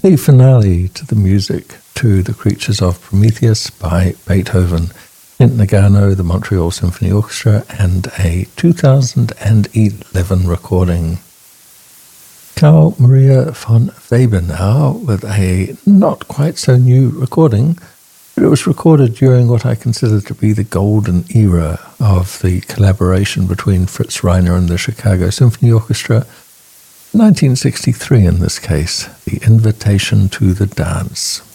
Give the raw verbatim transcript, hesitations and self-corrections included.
The finale to the music to The Creatures of Prometheus by Beethoven, Clint Nagano, the Montreal Symphony Orchestra, and a two thousand eleven recording. Carl Maria von Weber now with a not quite so new recording, but it was recorded during what I consider to be the golden era of the collaboration between Fritz Reiner and the Chicago Symphony Orchestra. nineteen sixty-three in this case, The Invitation to the Dance.